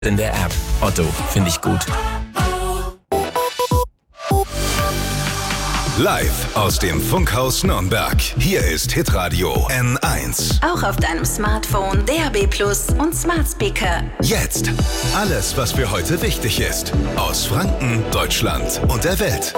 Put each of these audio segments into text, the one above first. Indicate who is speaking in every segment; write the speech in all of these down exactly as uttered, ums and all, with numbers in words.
Speaker 1: in der App. Otto, finde ich gut.
Speaker 2: Live aus dem Funkhaus Nürnberg. Hier ist Hitradio N eins.
Speaker 3: Auch auf deinem Smartphone, D A B Plus und Smart Speaker.
Speaker 2: Jetzt alles, was für heute wichtig ist. Aus Franken, Deutschland und der Welt.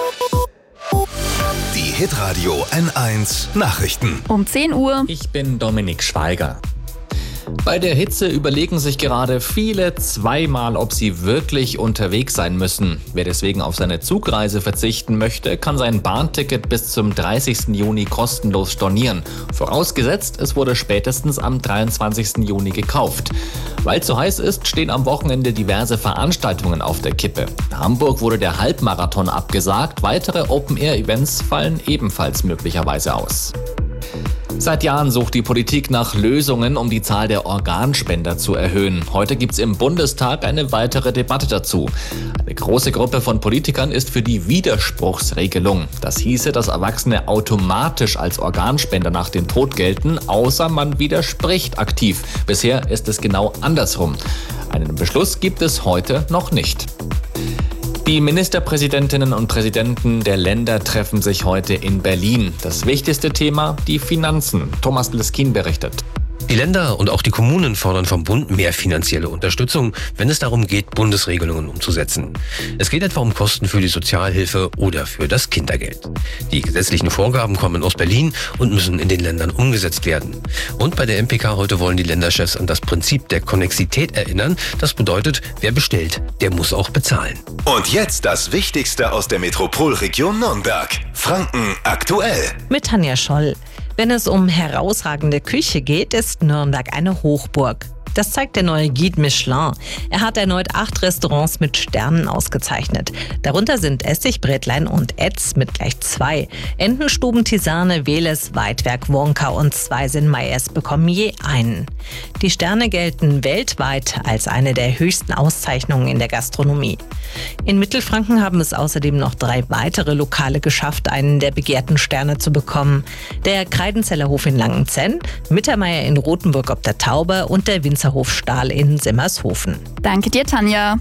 Speaker 2: Die Hitradio N eins Nachrichten.
Speaker 4: Um zehn Uhr.
Speaker 5: Ich bin Dominik Schweiger. Bei der Hitze überlegen sich gerade viele zweimal, ob sie wirklich unterwegs sein müssen. Wer deswegen auf seine Zugreise verzichten möchte, kann sein Bahnticket bis zum dreißigsten Juni kostenlos stornieren. Vorausgesetzt, es wurde spätestens am dreiundzwanzigsten Juni gekauft. Weil es so heiß ist, stehen am Wochenende diverse Veranstaltungen auf der Kippe. In Hamburg wurde der Halbmarathon abgesagt, weitere Open-Air-Events fallen ebenfalls möglicherweise aus. Seit Jahren sucht die Politik nach Lösungen, um die Zahl der Organspender zu erhöhen. Heute gibt es im Bundestag eine weitere Debatte dazu. Eine große Gruppe von Politikern ist für die Widerspruchsregelung. Das hieße, dass Erwachsene automatisch als Organspender nach dem Tod gelten, außer man widerspricht aktiv. Bisher ist es genau andersrum. Einen Beschluss gibt es heute noch nicht. Die Ministerpräsidentinnen und Präsidenten der Länder treffen sich heute in Berlin. Das wichtigste Thema, die Finanzen. Thomas Leskin berichtet.
Speaker 6: Die Länder und auch die Kommunen fordern vom Bund mehr finanzielle Unterstützung, wenn es darum geht, Bundesregelungen umzusetzen. Es geht etwa um Kosten für die Sozialhilfe oder für das Kindergeld. Die gesetzlichen Vorgaben kommen aus Berlin und müssen in den Ländern umgesetzt werden. Und bei der M P K heute wollen die Länderchefs an das Prinzip der Konnexität erinnern. Das bedeutet, wer bestellt, der muss auch bezahlen.
Speaker 2: Und jetzt das Wichtigste aus der Metropolregion Nürnberg. Franken aktuell.
Speaker 7: Mit Tanja Scholl. Wenn es um herausragende Küche geht, ist Nürnberg eine Hochburg. Das zeigt der neue Guide Michelin. Er hat erneut acht Restaurants mit Sternen ausgezeichnet. Darunter sind Essigbrätlein und Etz mit gleich zwei. Entenstuben, Tisane, Weles, Weidwerk, Wonka und Zweisin Meyers bekommen je einen. Die Sterne gelten weltweit als eine der höchsten Auszeichnungen in der Gastronomie. In Mittelfranken haben es außerdem noch drei weitere Lokale geschafft, einen der begehrten Sterne zu bekommen. Der Kreidenzeller Hof in Langenzenn, Mittermeier in Rothenburg ob der Tauber und der Winzerhof Stahl in Simmershofen.
Speaker 4: Danke dir, Tanja.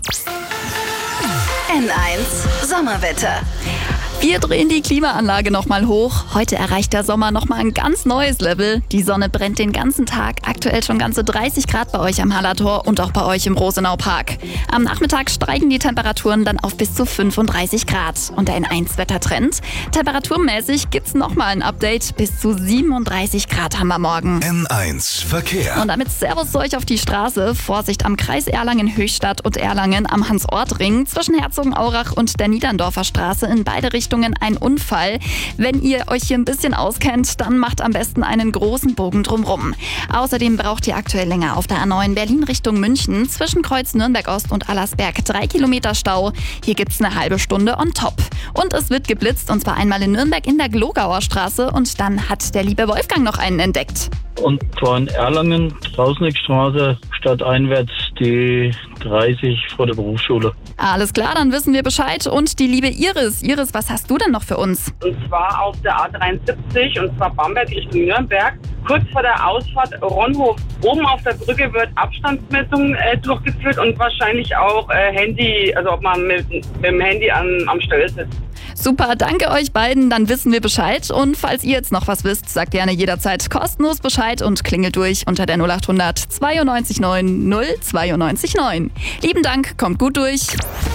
Speaker 3: N eins Sommerwetter.
Speaker 4: Wir drehen die Klimaanlage nochmal hoch. Heute erreicht der Sommer nochmal ein ganz neues Level. Die Sonne brennt den ganzen Tag. Aktuell schon ganze dreißig Grad bei euch am Hallertor und auch bei euch im Rosenau-Park. Am Nachmittag steigen die Temperaturen dann auf bis zu fünfunddreißig Grad. Und der N eins Wettertrend. Temperaturmäßig gibt's nochmal ein Update. Bis zu siebenunddreißig Grad haben wir morgen.
Speaker 2: N eins Verkehr.
Speaker 4: Und damit Servus zu euch auf die Straße. Vorsicht am Kreis Erlangen-Höchstadt und Erlangen am Hans-Ort-Ring zwischen Herzogenaurach und der Niederndorfer Straße in beide Richtungen ein Unfall. Wenn ihr euch hier ein bisschen auskennt, dann macht am besten einen großen Bogen drumrum. Außerdem braucht ihr aktuell länger auf der A neun Berlin Richtung München zwischen Kreuz Nürnberg-Ost und Allersberg drei Kilometer Stau. Hier gibt's eine halbe Stunde on top. Und es wird geblitzt und zwar einmal in Nürnberg in der Glogauer Straße und dann hat der liebe Wolfgang noch einen entdeckt.
Speaker 8: Und zwar in Erlangen, Trausnickstraße, stadteinwärts die dreißig vor der Berufsschule.
Speaker 4: Alles klar, dann wissen wir Bescheid. Und die liebe Iris. Iris, was hast du denn noch für uns?
Speaker 9: Und zwar auf der A dreiundsiebzig und zwar Bamberg Richtung Nürnberg. Kurz vor der Ausfahrt Ronhof. Oben auf der Brücke wird Abstandsmessung äh, durchgeführt und wahrscheinlich auch äh, Handy, also ob man mit, mit dem Handy an, am Steuer sitzt.
Speaker 4: Super, danke euch beiden, dann wissen wir Bescheid. Und falls ihr jetzt noch was wisst, sagt gerne jederzeit kostenlos Bescheid und klingelt durch unter der null acht hundert zweiundneunzig neun null zweiundneunzig neun. Lieben Dank, kommt gut durch.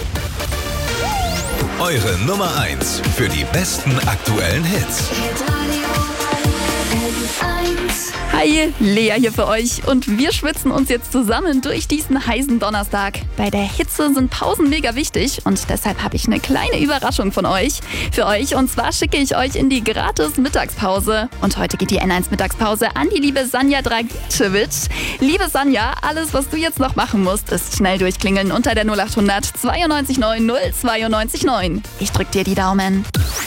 Speaker 2: Eure Nummer eins für die besten aktuellen Hits.
Speaker 4: Hi, Lea hier für euch und wir schwitzen uns jetzt zusammen durch diesen heißen Donnerstag. Bei der Hitze sind Pausen mega wichtig und deshalb habe ich eine kleine Überraschung von euch. Für euch und zwar schicke ich euch in die gratis Mittagspause. Und heute geht die N eins Mittagspause an die liebe Sanja Dragicevic. Liebe Sanja, alles was du jetzt noch machen musst, ist schnell durchklingeln unter der null acht hundert zweiundneunzig neun null zweiundneunzig neun. Ich drück dir die Daumen.